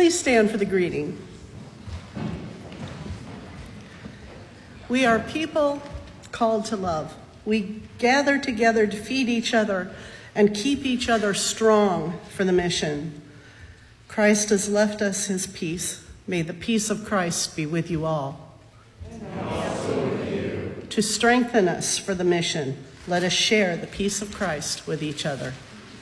Please stand for the greeting. We are people called to love. We gather together to feed each other and keep each other strong for the mission. Christ has left us his peace. May the peace of Christ be with you all. And also with you. To strengthen us for the mission, let us share the peace of Christ with each other.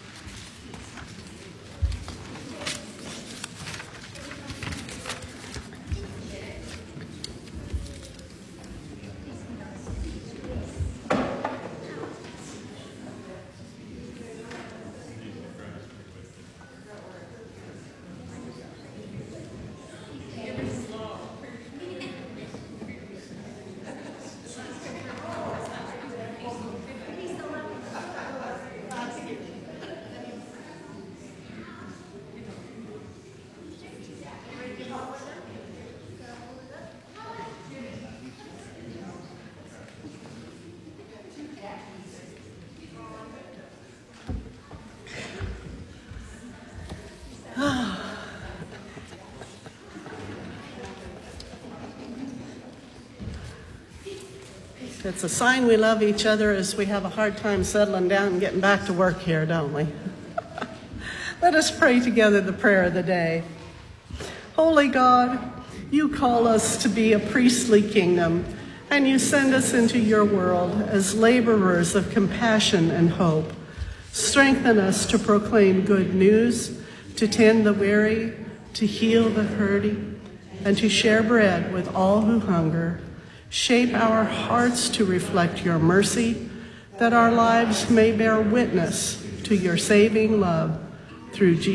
It's a sign we love each other as we have a hard time settling down and getting back to work here, don't we? Let us pray together the prayer of the day. Holy God, you call us to be a priestly kingdom, and you send us into your world as laborers of compassion and hope. Strengthen us to proclaim good news, to tend the weary, to heal the hurting, and to share bread with all who hunger. Shape our hearts to reflect your mercy, that our lives may bear witness to your saving love through Jesus.